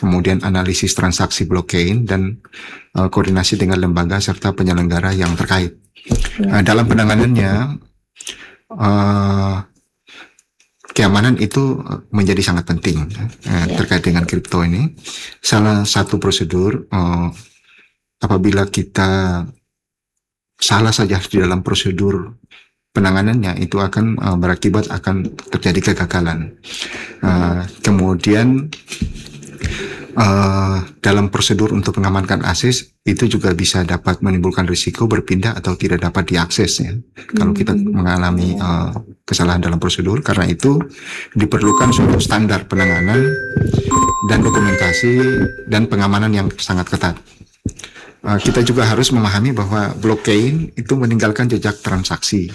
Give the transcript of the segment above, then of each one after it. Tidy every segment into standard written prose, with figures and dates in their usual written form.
kemudian analisis transaksi blockchain, dan koordinasi dengan lembaga serta penyelenggara yang terkait. Dalam penanganannya, keamanan itu menjadi sangat penting terkait dengan kripto ini. Salah satu prosedur apabila kita salah saja di dalam prosedur penanganannya, itu akan berakibat akan terjadi kegagalan. Kemudian dalam prosedur untuk mengamankan akses itu juga bisa dapat menimbulkan risiko berpindah atau tidak dapat diakses ya, kalau kita mengalami kesalahan dalam prosedur. Karena itu diperlukan suatu standar penanganan dan dokumentasi dan pengamanan yang sangat ketat. Kita juga harus memahami bahwa blockchain itu meninggalkan jejak transaksi.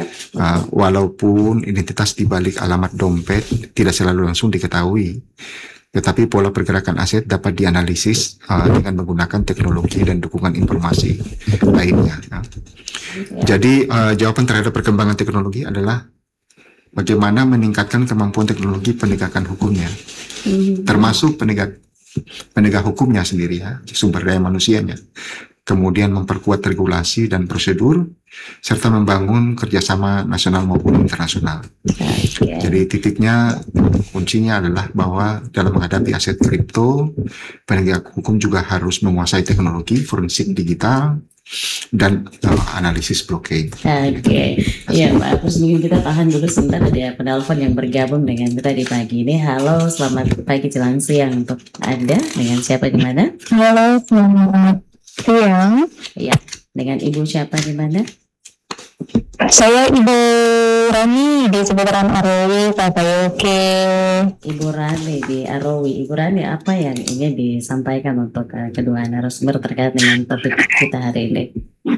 Walaupun identitas di balik alamat dompet tidak selalu langsung diketahui, tetapi pola pergerakan aset dapat dianalisis dengan menggunakan teknologi dan dukungan informasi lainnya. Jadi jawaban terhadap perkembangan teknologi adalah bagaimana meningkatkan kemampuan teknologi penegakan hukumnya, termasuk penegak hukumnya sendiri ya, sumber daya manusianya. Kemudian memperkuat regulasi dan prosedur, serta membangun kerjasama nasional maupun internasional. Jadi kuncinya adalah bahwa dalam menghadapi aset kripto, penegak hukum juga harus menguasai teknologi forensik digital dan analisis blockchain. Iya Pak Agus, mungkin kita tahan dulu sebentar, ada penelpon yang bergabung dengan kita di pagi ini. Halo, selamat pagi jelang siang untuk Anda. Dengan siapa di mana? Halo, selamat siang. Iya, dengan Ibu siapa di mana? Saya Ibu Rani di seputaran Arowi, Yoke. Ibu Rani di Arowi. Ibu Rani, apa yang ingin disampaikan untuk kedua narasumber terkait dengan topik kita hari ini?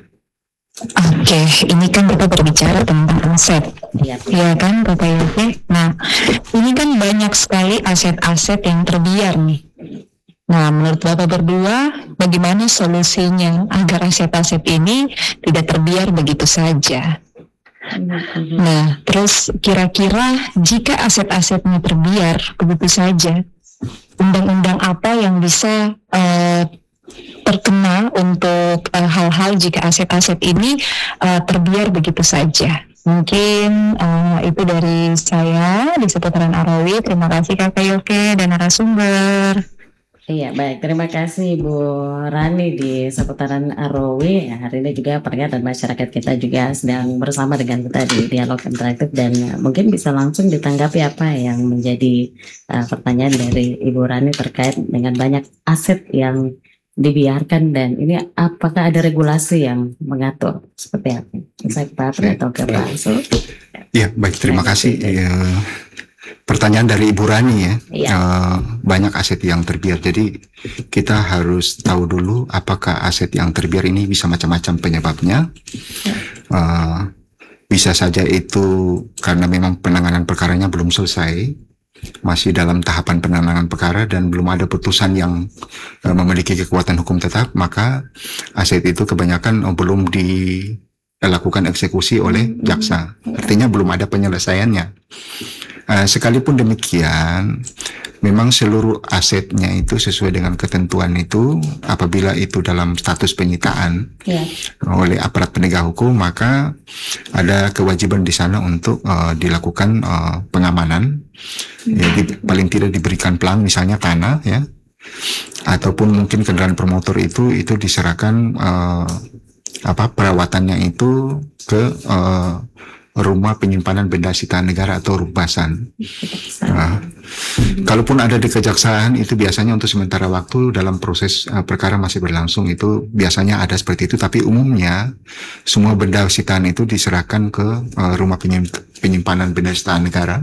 Oke, ini kan kita berbicara tentang aset, ya kan Bapak Yoke? Nah, ini kan banyak sekali aset-aset yang terbiar nih. Nah, menurut Bapak berdua, bagaimana solusinya agar aset-aset ini tidak terbiar begitu saja? Nah, terus kira-kira jika aset-asetnya terbiar begitu saja, undang-undang apa yang bisa terkena untuk hal-hal jika aset-aset ini terbiar begitu saja? Mungkin itu dari saya di seputaran Arowi. Terima kasih Kakak Yoke dan narasumber. Iya, baik. Terima kasih Bu Rani di seputaran Arowi. Hari ini juga perhatian masyarakat kita juga sedang bersama dengan kita di dialog interaktif, dan mungkin bisa langsung ditanggapi apa yang menjadi pertanyaan dari Ibu Rani terkait dengan banyak aset yang dibiarkan, dan ini apakah ada regulasi yang mengatur seperti apa? Saya ke Pak Apri atau ke Pak Arsul? Ya, baik. Terima kasih. Pertanyaan dari Ibu Rani ya. Banyak aset yang terbiar. Jadi kita harus tahu dulu apakah aset yang terbiar ini bisa macam-macam penyebabnya. Bisa saja itu karena memang penanganan perkaranya belum selesai, masih dalam tahapan penanganan perkara dan belum ada putusan yang memiliki kekuatan hukum tetap, maka aset itu kebanyakan belum dilakukan eksekusi oleh jaksa. Artinya belum ada penyelesaiannya. Sekalipun demikian, memang seluruh asetnya itu sesuai dengan ketentuan itu, apabila itu dalam status penyitaan oleh aparat penegak hukum, maka ada kewajiban di sana untuk dilakukan pengamanan. Ya, paling tidak diberikan pelang, misalnya tanah ya, ataupun mungkin kendaraan bermotor itu diserahkan perawatannya itu ke rumah penyimpanan benda sitaan negara atau rubasan. Kalaupun ada di kejaksaan, itu biasanya untuk sementara waktu dalam proses perkara masih berlangsung, itu biasanya ada seperti itu. Tapi umumnya semua benda sitaan itu diserahkan ke rumah penyimpanan benda sitaan negara.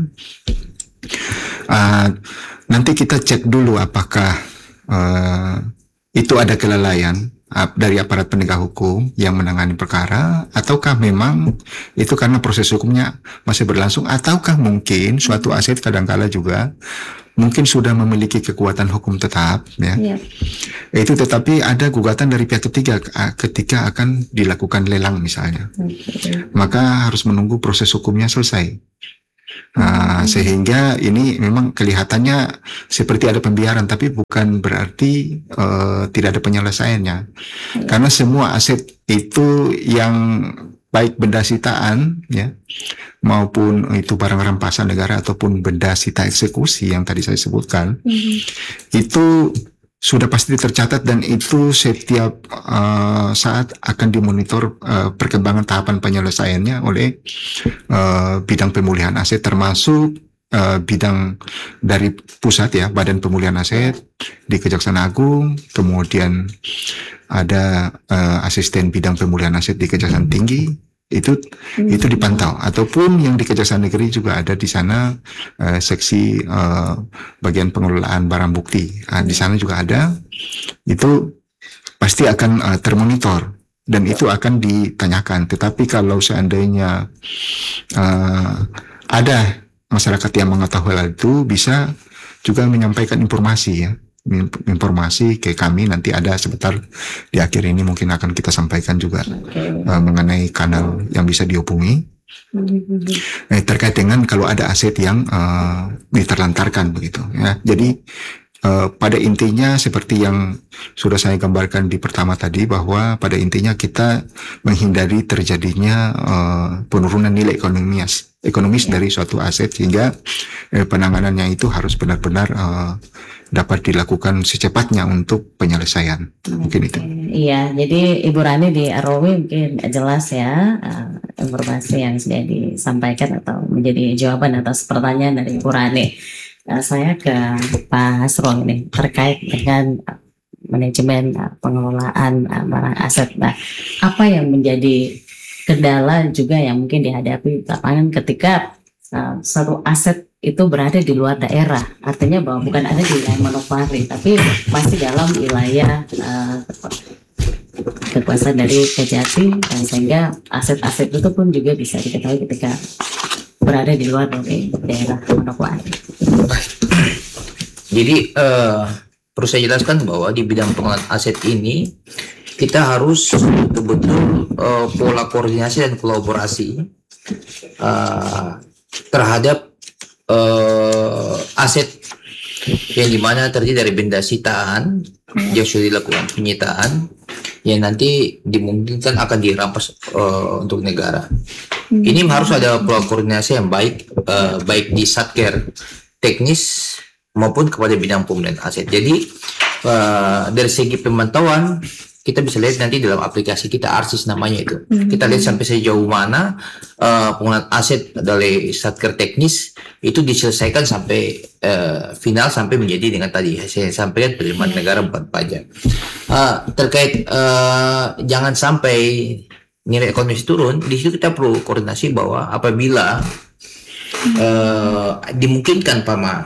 Nanti kita cek dulu apakah itu ada kelalaian dari aparat penegak hukum yang menangani perkara, ataukah memang itu karena proses hukumnya masih berlangsung, ataukah mungkin suatu aset kadangkala juga mungkin sudah memiliki kekuatan hukum tetap ya. Itu tetapi ada gugatan dari pihak ketiga ketika akan dilakukan lelang misalnya. Maka harus menunggu proses hukumnya selesai. Sehingga ini memang kelihatannya seperti ada pembiaran, tapi bukan berarti tidak ada penyelesaiannya. Karena semua aset itu yang baik benda sitaan ya maupun itu barang rampasan negara ataupun benda sita eksekusi yang tadi saya sebutkan, itu sudah pasti tercatat dan itu setiap saat akan dimonitor perkembangan tahapan penyelesaiannya oleh bidang pemulihan aset, termasuk bidang dari pusat ya, Badan Pemulihan Aset di Kejaksaan Agung, kemudian ada asisten bidang pemulihan aset di Kejaksaan Tinggi, itu dipantau, ataupun yang di Kejaksaan Negeri juga ada di sana seksi bagian pengelolaan barang bukti. Di sana juga ada, itu pasti akan termonitor dan itu akan ditanyakan. Tetapi kalau seandainya ada masyarakat yang mengetahui hal itu, bisa juga menyampaikan informasi ya, informasi ke kami. Nanti ada sebentar di akhir ini mungkin akan kita sampaikan juga mengenai kanal yang bisa dihubungi terkait dengan kalau ada aset yang diterlantarkan begitu ya. Jadi pada intinya seperti yang sudah saya gambarkan di pertama tadi, bahwa pada intinya kita menghindari terjadinya penurunan nilai ekonomis dari suatu aset, sehingga penanganannya itu harus benar-benar dapat dilakukan secepatnya untuk penyelesaian. Mungkin itu. Iya, jadi Ibu Rani di ROW mungkin jelas ya informasi yang sudah disampaikan atau menjadi jawaban atas pertanyaan dari Ibu Rani. Saya ke Pak Hasrul ini terkait dengan manajemen pengelolaan barang aset. Nah, apa yang menjadi kendala juga yang mungkin dihadapi lapangan ketika satu aset itu berada di luar daerah, artinya bahwa bukan ada di wilayah monopoli, tapi masih dalam wilayah kekuasaan dari Kejati, dan sehingga aset-aset itu pun juga bisa diketahui ketika berada di luar dari daerah monopoli. Jadi perlu saya jelaskan bahwa di bidang pengelolaan aset ini kita harus betul-betul pola koordinasi dan kolaborasi terhadap aset yang dimana terdiri dari benda sitaan yang sudah dilakukan penyitaan yang nanti dimungkinkan akan dirampas untuk negara. Ini harus ada pola koordinasi yang baik, baik di satker teknis maupun kepada bidang pemulihan aset. Jadi dari segi pemantauan kita bisa lihat nanti dalam aplikasi kita, Arsis namanya itu. Kita lihat sampai sejauh mana penggunaan aset dari satker teknis itu diselesaikan sampai final, sampai menjadi dengan tadi saya sampaikan penerimaan negara bukan pajak. Terkait jangan sampai nilai ekonomis turun, di situ kita perlu koordinasi bahwa apabila dimungkinkan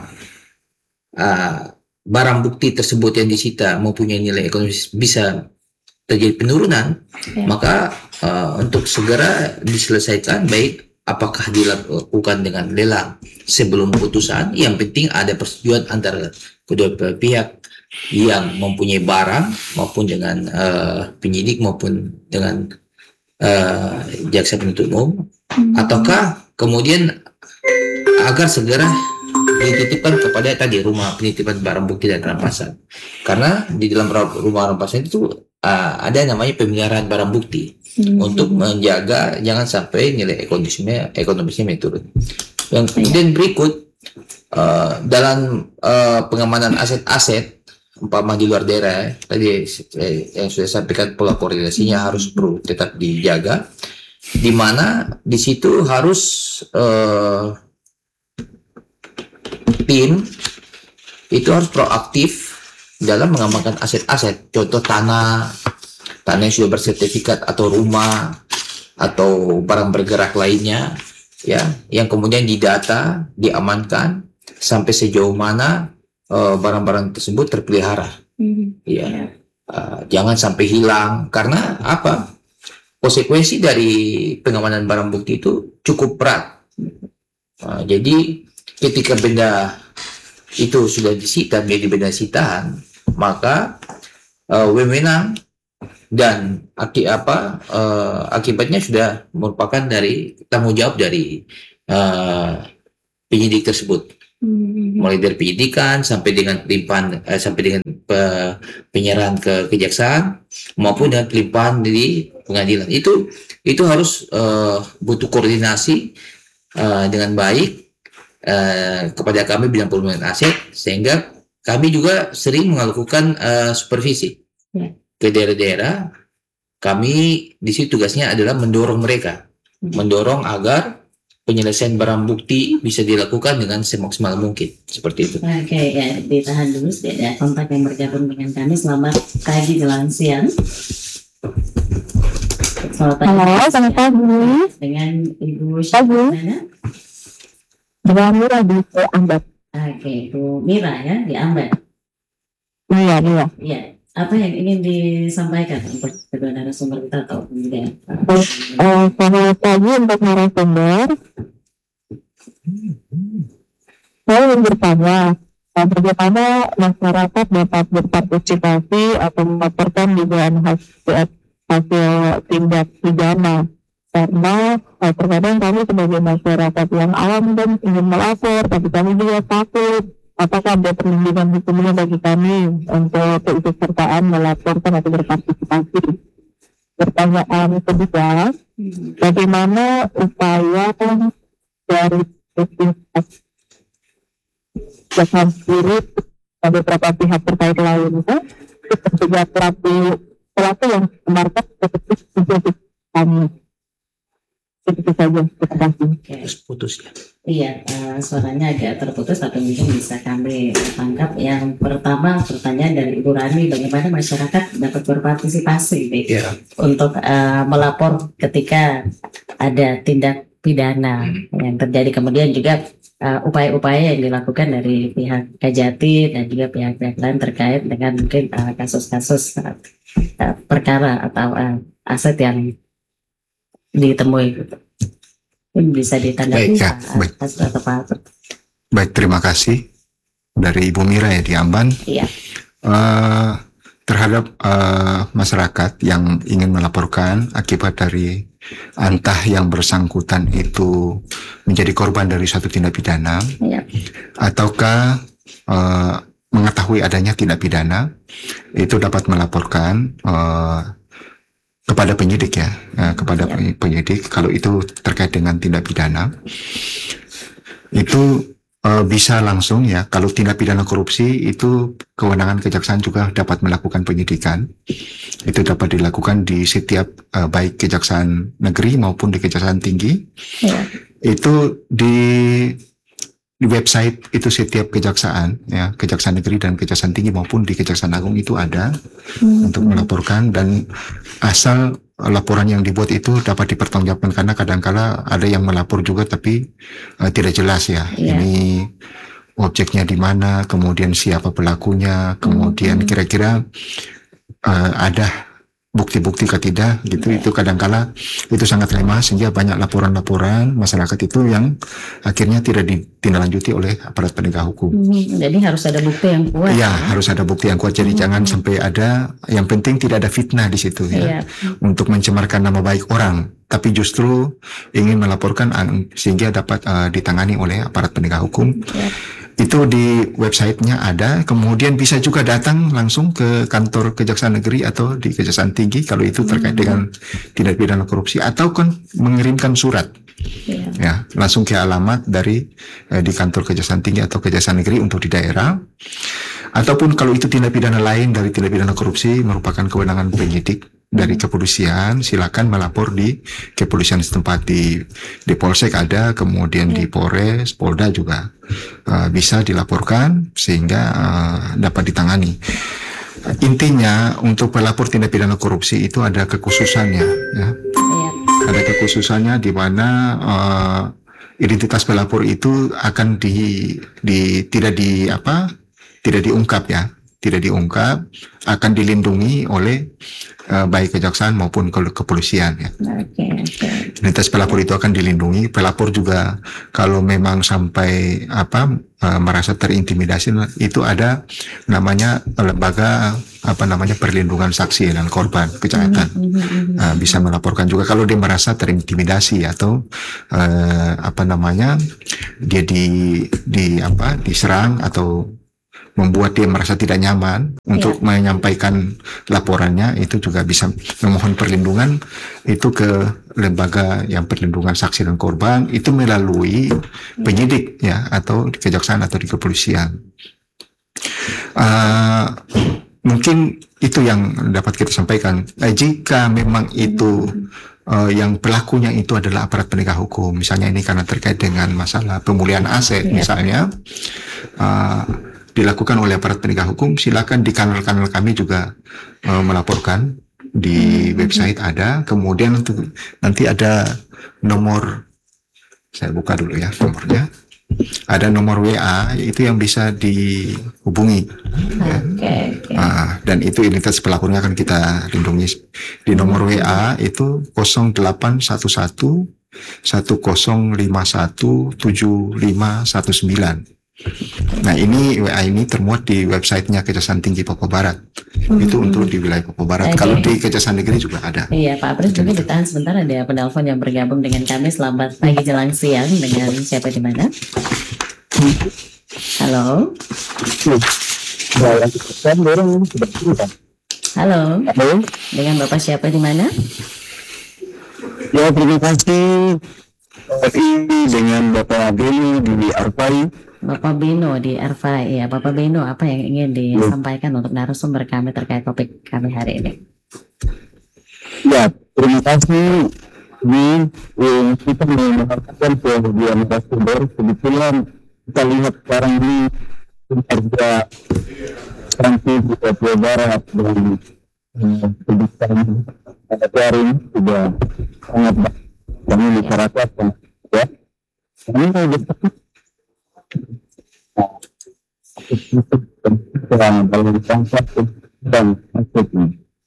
barang bukti tersebut yang disita mempunyai nilai ekonomis bisa terjadi penurunan, maka untuk segera diselesaikan, baik apakah dilakukan dengan lelang sebelum putusan, yang penting ada persetujuan antara kedua pihak yang mempunyai barang maupun dengan penyidik maupun dengan jaksa penuntut umum, ataukah kemudian agar segera dititipkan kepada tadi rumah penitipan barang bukti dan rampasan, karena di dalam rumah rampasan itu ada namanya pemeliharaan barang bukti untuk menjaga jangan sampai nilai ekonomisnya turun. Yang kemudian berikut dalam pengamanan aset-aset umpama di luar daerah tadi yang sudah sampaikan, pola koordinasinya harus perlu tetap dijaga, di mana di situ harus tim itu harus proaktif dalam mengamankan aset-aset, contoh tanah yang sudah bersertifikat atau rumah atau barang bergerak lainnya ya, yang kemudian didata, diamankan sampai sejauh mana barang-barang tersebut terpelihara. Ya, jangan sampai hilang, karena apa? Konsekuensi dari pengamanan barang bukti itu cukup berat. Jadi ketika benda itu sudah disita menjadi benda sitaan, maka wewenang dan akibatnya sudah merupakan dari tanggung jawab dari penyidik tersebut, mulai dari penyidikan sampai dengan pelimpahan sampai dengan penyerahan ke kejaksaan maupun dengan pelimpahan di pengadilan. Itu harus butuh koordinasi dengan baik kepada kami bidang pemulihan aset, sehingga kami juga sering melakukan supervisi ke daerah-daerah. Kami di situ tugasnya adalah mendorong mereka, mendorong agar penyelesaian barang bukti bisa dilakukan dengan semaksimal mungkin, seperti itu. Oke, ya ditahan dulu, ada kontak yang bergabung dengan kami. Selamat pagi jelang siang. Halo, selamat pagi. Dengan Ibu Syahana. Dengan Mira di Ambat. Oke, Ibu Mira ya di Ambat. Iya. Iya. Apa yang ingin disampaikan untuk kedua narasumber kita atau kemudian? Selamat pagi untuk narasumber. Saya ingin bertanya, bagaimana masyarakat dapat berpartisipasi atau melaporkan dugaan hasil tindak pidana? Karena terkadang kami sebagai masyarakat yang awam dan ingin melapor, tapi kami juga takut. Apakah ada perlindungan hukumnya bagi kami untuk keikutsertaan melaporkan atau berpartisipasi? Pertanyaan kedua, bagaimana upaya dari jaksa sendiri dan beberapa pihak terkait lainnya mencegah pelaku yang market seperti menjadi kami? Itu saja, terima kasih. Terus putus ya. Iya, suaranya agak terputus, tapi mungkin bisa kami tangkap. Yang pertama, pertanyaan dari Ibu Rani, bagaimana masyarakat dapat berpartisipasi untuk melapor ketika ada tindak pidana yang terjadi. Kemudian juga upaya-upaya yang dilakukan dari pihak Kajati dan juga pihak-pihak lain terkait dengan mungkin kasus-kasus perkara atau aset yang ditemui. Bisa ditanggapi Baik. atau Pak? Baik, terima kasih dari Ibu Mira ya di Amban. Iya. Terhadap masyarakat yang ingin melaporkan akibat dari entah yang bersangkutan itu menjadi korban dari suatu tindak pidana, ataukah mengetahui adanya tindak pidana, itu dapat melaporkan kepada penyidik kepada penyidik kalau itu terkait dengan tindak pidana. Itu bisa langsung ya, kalau tindak pidana korupsi itu kewenangan kejaksaan juga dapat melakukan penyidikan. Itu dapat dilakukan di setiap baik kejaksaan negeri maupun di kejaksaan tinggi. Itu di website itu setiap kejaksaan ya, kejaksaan negeri dan kejaksaan tinggi maupun di kejaksaan agung itu ada untuk melaporkan, dan asal laporan yang dibuat itu dapat dipertanggungjawabkan, karena kadangkala ada yang melapor juga tapi tidak jelas ya. Ini objeknya di mana, kemudian siapa pelakunya, kemudian kira-kira ada bukti-bukti kah tidak gitu. Itu kadangkala itu sangat lemah, sehingga banyak laporan-laporan masyarakat itu yang akhirnya tidak ditindaklanjuti oleh aparat penegak hukum. Jadi harus ada bukti yang kuat. Ya, harus ada bukti yang kuat. Jadi jangan sampai ada, yang penting tidak ada fitnah di situ ya, untuk mencemarkan nama baik orang, tapi justru ingin melaporkan sehingga dapat ditangani oleh aparat penegak hukum. Itu di websitenya ada. Kemudian bisa juga datang langsung ke kantor kejaksaan negeri atau di kejaksaan tinggi kalau itu terkait dengan tindak pidana korupsi, atau kan mengirimkan surat ya langsung ke alamat dari di kantor kejaksaan tinggi atau kejaksaan negeri untuk di daerah. Ataupun kalau itu tindak pidana lain dari tindak pidana korupsi merupakan kewenangan penyidik dari kepolisian, silakan melapor di kepolisian setempat. Di Polsek ada, kemudian di Polres, Polda juga bisa dilaporkan sehingga dapat ditangani. Intinya untuk pelapor tindak pidana korupsi itu ada kekhususannya ya. Ada kekhususannya di mana identitas pelapor itu akan tidak diungkap ya, tidak diungkap, akan dilindungi oleh baik kejaksaan maupun kepolisian ya. Identitas pelapor itu akan dilindungi. Pelapor juga kalau memang sampai merasa terintimidasi, itu ada namanya lembaga perlindungan saksi dan korban kejahatan. Bisa melaporkan juga kalau dia merasa terintimidasi atau dia diserang atau membuat dia merasa tidak nyaman untuk menyampaikan laporannya, itu juga bisa memohon perlindungan itu ke lembaga yang perlindungan saksi dan korban, itu melalui penyidik ya, atau di kejaksaan atau di kepolisian. Mungkin itu yang dapat kita sampaikan. Jika memang itu yang pelakunya itu adalah aparat penegak hukum, misalnya ini karena terkait dengan masalah pemulihan aset misalnya, dilakukan oleh aparat penegak hukum, silakan di kanal-kanal kami juga melaporkan. Di website ada, kemudian nanti ada nomor, saya buka dulu ya nomornya, ada nomor WA itu yang bisa dihubungi. Dan itu identitas pelakunya akan kita lindungi. Di nomor WA itu 0811 1051 7519. Nah, ini WA ini termuat di websitenya Kejaksaan Tinggi Papua Barat. Itu untuk di wilayah Papua Barat. Kalau di Kejaksaan Negeri juga ada. Iya, Pak Apres juga ditahan sebentar, ada penelpon yang bergabung dengan kami. Selamat pagi jelang siang, dengan siapa di mana? Halo. Halo. Dengan Bapak siapa di mana? Ya, terima kasih. Dengan Bapak Beno di Arfai. Bapak Beno di Arfai, ya Bapak Beno, apa yang ingin disampaikan untuk narasumber kami terkait topik kami hari ini? Ya, terima kasih. Ini kita mengatakan kemudian narasumber, kebetulan kita lihat sekarang ini harga transit di Papua Barat dan kebijakan daring sudah sangat baik kami masyarakat ya. Kami mau berpikir dalam tangkap dan asetnya.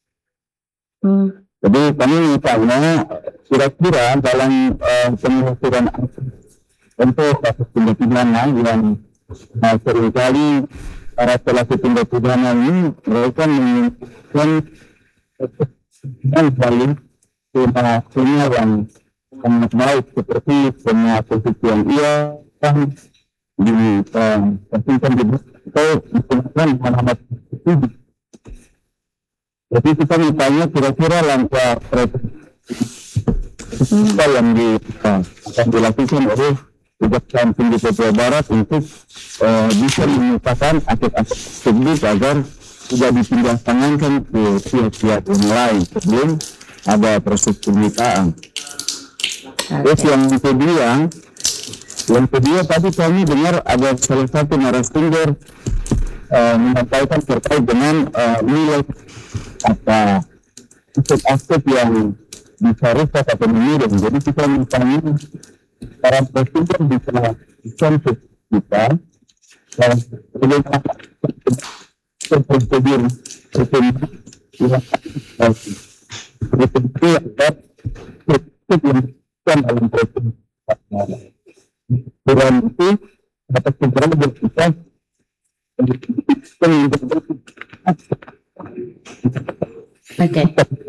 Jadi kami misalnya kira-kira dalam penelusuran untuk kasus tindak pidana yang seringkali para pelaku tindak pidana ini mereka menginginkan dan paling punya yang sangat baik seperti semua posisi yang diperhatikan di atau digunakan anak-anak itu. Jadi kita misalnya kira-kira langkah yang akan dilakukan oleh Kejaksaan Tinggi Papua Barat untuk bisa menyatakan aset-aset tersebut agar tidak dipindah tangankan ke pihak-pihak yang lain sebelum ada proses penyitaan. Terus yang kedua tadi kami dengar ada salah satu narasumber menyampaikan terkait dengan nilai apa aset yang bisa rusak atau menurun. Jadi kita misalnya para presiden bisa kita dalam prosedur dalam proses Quran itu dapat segera berkisah Oke.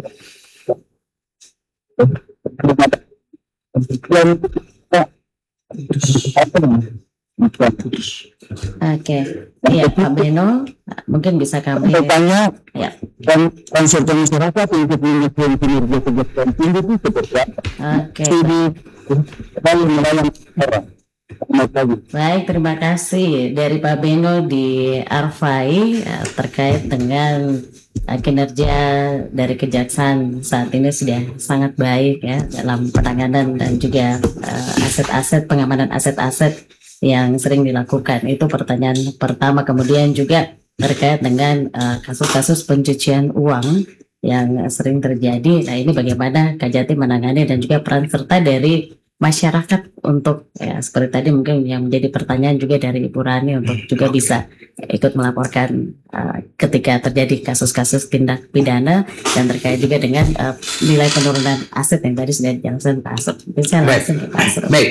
Oke, iya Pak Beno, mungkin bisa kami bertanya ya. dan serta masyarakat untuk mengikuti kinerja Kejaksaan Tinggi itu seperti apa? Oke. Ini paling melayani orang. Baik, terima kasih dari Pak Beno di Arfai terkait dengan kinerja dari Kejaksaan saat ini sudah sangat baik ya dalam penanganan dan juga aset-aset, pengamanan aset-aset yang sering dilakukan. Itu pertanyaan pertama. Kemudian juga terkait dengan kasus-kasus pencucian uang yang sering terjadi. Nah, ini bagaimana Kajati menangani dan juga peran serta dari masyarakat untuk ya seperti tadi mungkin yang menjadi pertanyaan juga dari Ibu Rani untuk juga bisa ikut melaporkan ketika terjadi kasus-kasus tindak pidana dan terkait juga dengan nilai penurunan aset yang tadi sudah dijelaskan Pak Asrul. Bisa langsung ke Pak Asrul. Baik,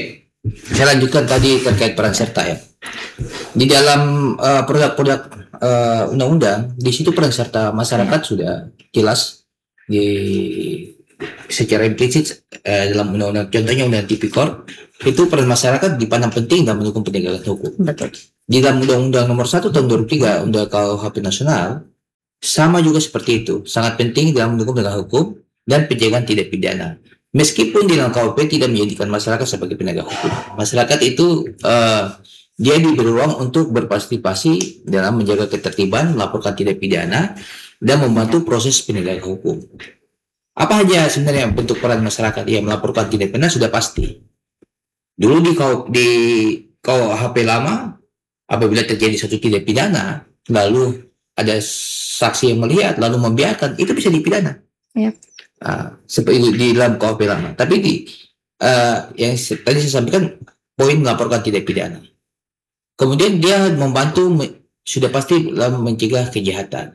Saya lanjutkan tadi terkait peran serta ya. Di dalam produk-produk undang-undang, di situ peran serta masyarakat sudah jelas di secara implisit dalam undang-undang. Contohnya undang Tipikor itu peran masyarakat dipandang penting dalam mendukung penegakan hukum. Betul. Di dalam Undang-Undang Nomor 1 Tahun 2003 Undang KUHP Nasional sama juga seperti itu, sangat penting dalam mendukung penegakan hukum dan pencegahan tindak pidana. Meskipun di dalam KUHP tidak menjadikan masyarakat sebagai penegak hukum, masyarakat itu dia diberi ruang untuk berpartisipasi dalam menjaga ketertiban, melaporkan tindak pidana, dan membantu proses penegakan hukum. Apa aja sebenarnya bentuk peran masyarakat yang melaporkan tindak pidana sudah pasti. Dulu di KUHP lama, apabila terjadi suatu tindak pidana, lalu ada saksi yang melihat, lalu membiarkan, itu bisa dipidana. Yep. Seperti itu di dalam KUHP lama. Tapi yang tadi saya sampaikan, poin melaporkan tindak pidana. Kemudian dia membantu, sudah pasti dalam mencegah kejahatan.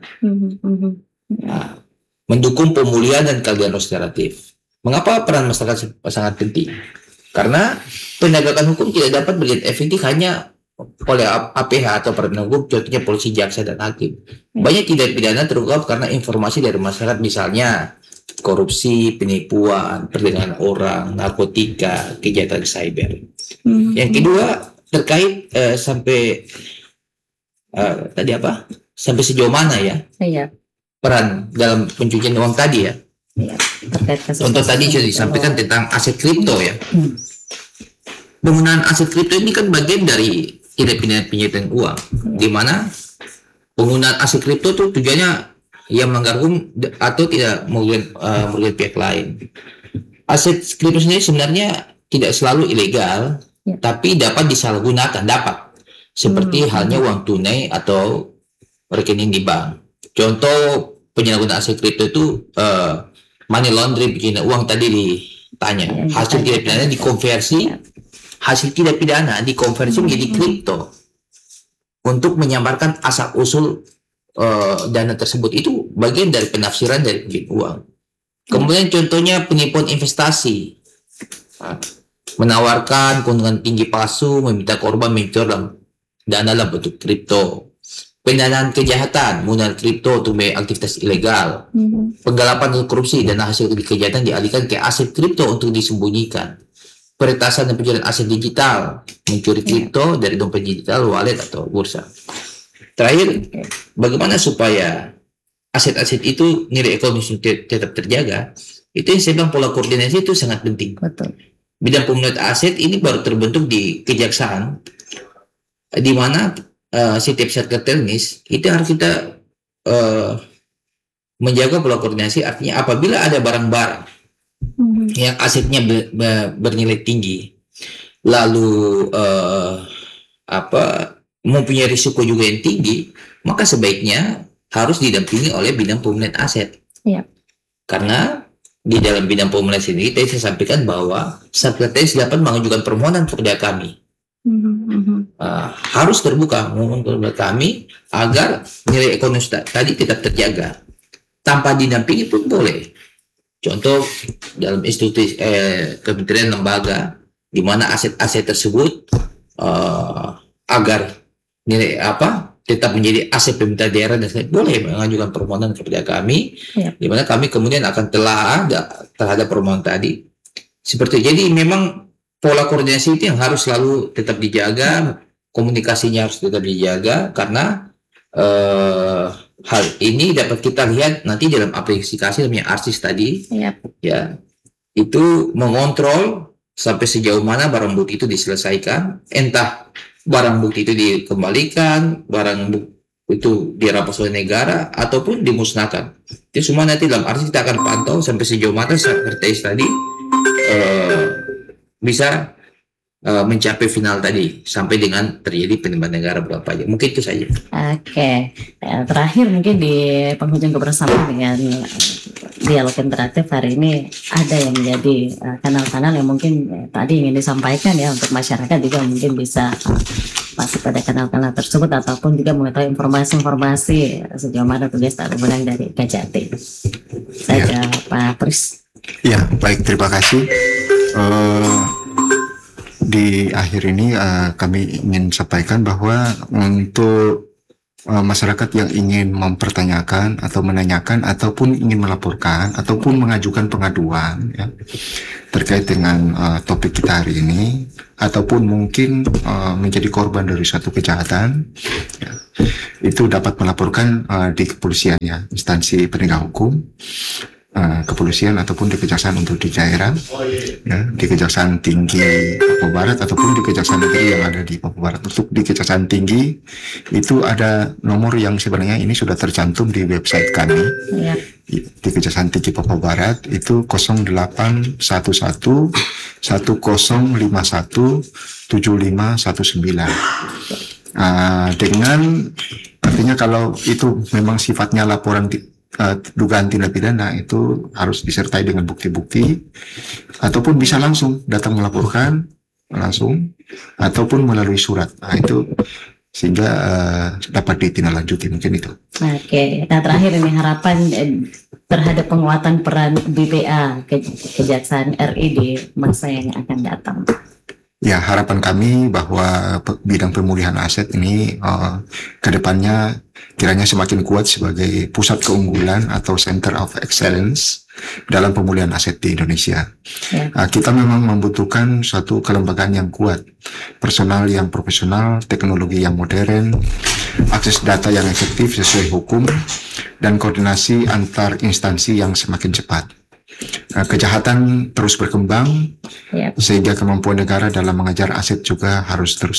Mendukung pemulihan dan keadilan restoratif. Mengapa peran masyarakat sangat penting? Karena penegakan hukum tidak dapat berjalan efektif hanya oleh APH atau peradilan hukum, contohnya polisi, jaksa, dan hakim. Banyak tindak pidana terungkap karena informasi dari masyarakat, misalnya korupsi, penipuan, perdagangan orang, narkotika, kejahatan cyber. Yang kedua terkait sampai tadi apa? Sampai sejauh mana ya? Iya. Peran dalam pencucian uang tadi ya? Iya. Terkait kasus. Contoh tadi sudah disampaikan tentang aset kripto ya. Penggunaan aset kripto ini kan bagian dari tindak pidana pencucian uang, di mana penggunaan aset kripto itu tujuannya yang melanggar hukum atau tidak merugikan pihak lain. Aset kripto sendiri sebenarnya tidak selalu ilegal, tapi dapat disalahgunakan, seperti halnya uang tunai atau rekening di bank. Contoh penyalahgunaan aset kripto itu money laundering, pencucian uang tadi ditanya. Hasil tindak pidana dikonversi, hasil tindak pidana dikonversi menjadi kripto untuk menyamarkan asal usul dana tersebut. Itu bagian dari penafsiran dari pencucian uang. Kemudian contohnya penipuan investasi, menawarkan keuntungan tinggi palsu, meminta korban mencor dana dalam bentuk kripto. Pendanaan kejahatan menggunakan kripto untuk aktivitas ilegal. Penggelapan dan korupsi, dana hasil kejahatan dialihkan ke aset kripto untuk disembunyikan. Peretasan dan penjualan aset digital, mencuri kripto dari dompet digital, wallet, atau bursa. Terakhir, bagaimana supaya aset-aset itu nilai ekonomi tetap terjaga? Itu yang saya bilang, pola koordinasi itu sangat penting. Betul. Bidang pemulihan aset ini baru terbentuk di kejaksaan, di mana setiap satgas teknis itu harus kita menjaga pola koordinasi. Artinya apabila ada barang-barang yang asetnya bernilai tinggi, lalu mempunyai risiko juga yang tinggi, maka sebaiknya harus didampingi oleh bidang pemulihan aset. Karena di dalam bidang pemulihan sendiri tadi saya sampaikan bahwa satgas teknis dapat mengajukan permohonan kepada kami. Harus terbuka kepada kami agar nilai ekonomi tadi tetap terjaga. Tanpa didampingi pun boleh. Contoh dalam institusi kementerian, lembaga, di mana aset-aset tersebut agar nilai tetap menjadi aset pemerintah daerah, dan boleh mengajukan permohonan kepada kami, di mana kami kemudian akan telah terhadap permohonan tadi. Seperti jadi memang pola koordinasi itu yang harus selalu tetap dijaga, komunikasinya harus tetap dijaga, karena hal ini dapat kita lihat nanti dalam aplikasi namanya ARSIS tadi, ya, itu mengontrol sampai sejauh mana barang bukti itu diselesaikan, entah barang bukti itu dikembalikan, barang bukti itu dirampas oleh negara ataupun dimusnahkan. Itu semua nanti dalam ARSIS kita akan pantau sampai sejauh mana seperti tadi bisa mencapai final tadi sampai dengan terjadi penerimaan negara berapa aja. Mungkin itu saja. Oke. Terakhir mungkin di penghujung kebersamaan dengan dialog interaktif hari ini, ada yang menjadi kanal-kanal yang mungkin tadi ingin disampaikan ya untuk masyarakat juga mungkin bisa masuk pada kanal-kanal tersebut ataupun juga mengetahui informasi-informasi sejauh mana tugas tak menang dari Kejati. Saya Pak Pris. Ya, baik, terima kasih. Di akhir ini kami ingin sampaikan bahwa untuk masyarakat yang ingin mempertanyakan atau menanyakan ataupun ingin melaporkan ataupun mengajukan pengaduan ya, terkait dengan topik kita hari ini, ataupun mungkin menjadi korban dari suatu kejahatan ya, itu dapat melaporkan di kepolisian ya, instansi penegak hukum, kepolisian ataupun di kejaksaan untuk di daerah ya, di Kejaksaan Tinggi Papua Barat ataupun di Kejaksaan Negeri yang ada di Papua Barat. Untuk di Kejaksaan Tinggi itu ada nomor yang sebenarnya ini sudah tercantum di website kami Ya. di Kejaksaan Tinggi Papua Barat itu 0811 1051 7519. Dengan artinya kalau itu memang sifatnya laporan dugaan tindak pidana, itu harus disertai dengan bukti-bukti, ataupun bisa langsung datang melaporkan langsung ataupun melalui surat. Nah, itu sehingga dapat ditindaklanjuti, mungkin itu. Oke, nah terakhir ini harapan terhadap penguatan peran BPA Kejaksaan RI di masa yang akan datang. Ya, harapan kami bahwa bidang pemulihan aset ini ke depannya kiranya semakin kuat sebagai pusat keunggulan atau Center of Excellence dalam pemulihan aset di Indonesia. Ya. Kita memang membutuhkan suatu kelembagaan yang kuat, personal yang profesional, teknologi yang modern, akses data yang efektif sesuai hukum, dan koordinasi antar instansi yang semakin cepat. Kejahatan terus berkembang, Ya. sehingga kemampuan negara dalam mengejar aset juga harus terus